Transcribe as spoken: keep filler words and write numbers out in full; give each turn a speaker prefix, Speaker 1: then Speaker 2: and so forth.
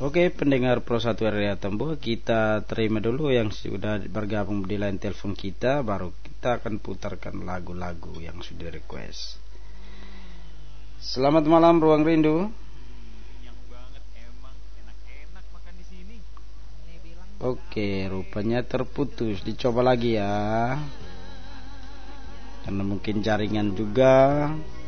Speaker 1: Oke, pendengar Pro satu Area Tembo, kita terima dulu yang sudah bergabung di line telepon kita. Baru kita akan putarkan lagu-lagu yang sudah request. Selamat malam Ruang Rindu.
Speaker 2: Kenyang banget, emang enak-enak makan di sini.
Speaker 1: Oke, rupanya terputus. Dicoba lagi ya. Karena mungkin jaringan juga.